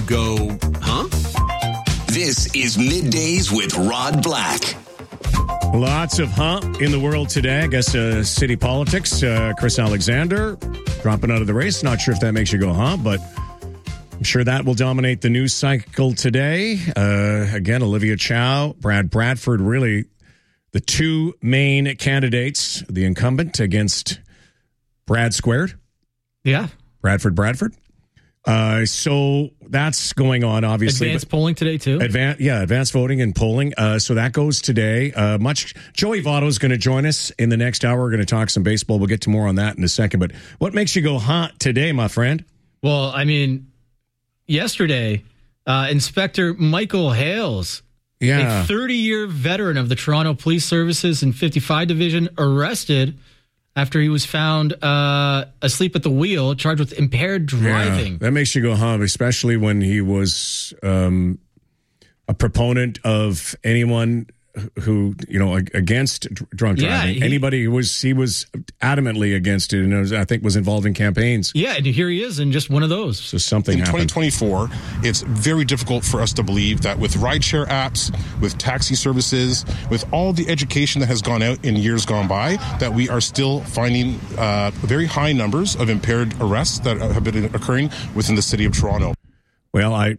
go, huh? This is Middays with Rod Black. Lots of in the world today. I guess city politics. Chris Alexander dropping out of the race. Not sure if that makes you go, but I'm sure that will dominate the news cycle today. Again, Olivia Chow, Brad Bradford, really the two main candidates, the incumbent against Brad squared. Yeah. Bradford. So that's going on, obviously. Advanced polling today, too. Advanced voting and polling. So that goes today. Joey Votto is going to join us in the next hour. We're going to talk some baseball. We'll get to more on that in a second. But what makes you go hot today, my friend? Well, I mean, yesterday, Inspector Michael Hales, a 30-year veteran of the Toronto Police Services and 55 Division, arrested after he was found asleep at the wheel, charged with impaired driving. Yeah, that makes you go, especially when he was a proponent of anyone who, against drunk driving. Anybody who he was adamantly against it, and I think was involved in campaigns. Yeah, and here he is in just one of those. So something happened. In 2024, it's very difficult for us to believe that with rideshare apps, with taxi services, with all the education that has gone out in years gone by, that we are still finding very high numbers of impaired arrests that have been occurring within the city of Toronto. Well,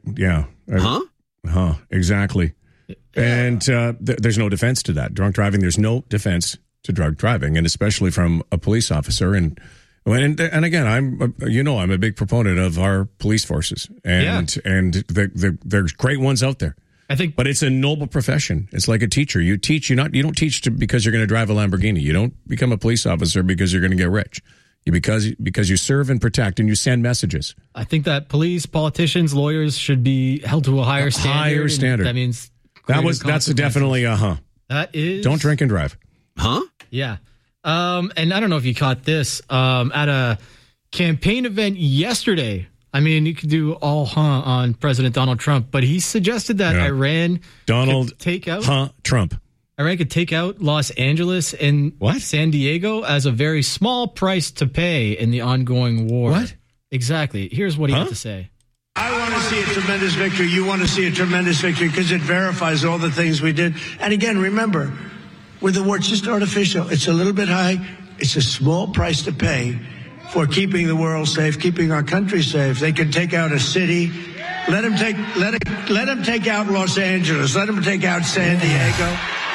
exactly. And there's no defense to that. Drunk driving, there's no defense to drunk driving, and especially from a police officer. And again, I'm a big proponent of our police forces, and there's great ones out there. I think, but it's a noble profession. It's like a teacher. You don't teach because you're going to drive a Lamborghini. You don't become a police officer because you're going to get rich. Because you serve and protect and you send messages. I think that police, politicians, lawyers should be held to a higher standard. That means that's definitely That is. Don't drink and drive. Yeah. And I don't know if you caught this at a campaign event yesterday. I mean, you could do all on President Donald Trump, but he suggested that Iran could take out Trump. Iran could take out Los Angeles and San Diego as a very small price to pay in the ongoing war. What? Exactly. Here's what he had to say. I want to see a tremendous victory. You want to see a tremendous victory because it verifies all the things we did. And again, remember, with the war, it's just artificial. It's a little bit high. It's a small price to pay for keeping the world safe, keeping our country safe. They can take out a city. Let them take out Los Angeles. Let them take out San Diego.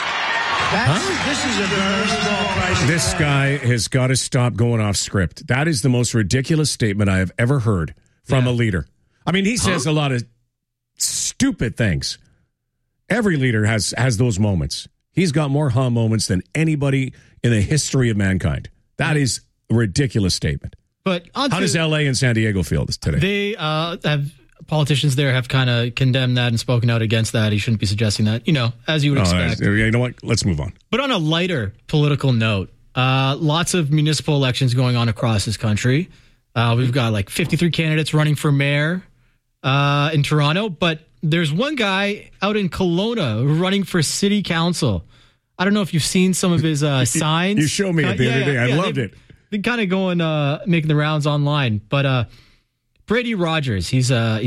This is a very small price. This guy has got to stop going off script. That is the most ridiculous statement I have ever heard from a leader. I mean, he says a lot of stupid things. Every leader has those moments. He's got more moments than anybody in the history of mankind. That is a ridiculous statement. But how does L.A. and San Diego feel today? They have politicians there have kind of condemned that and spoken out against that. He shouldn't be suggesting that, as you would expect. You know what? Let's move on. But on a lighter political note, lots of municipal elections going on across this country. We've got like 53 candidates running for mayor in Toronto, but there's one guy out in Kelowna running for city council. I don't know if you've seen some of his signs. You showed me it the other day. I loved it. They're kind of going, making the rounds online. But Brady Rogers, he's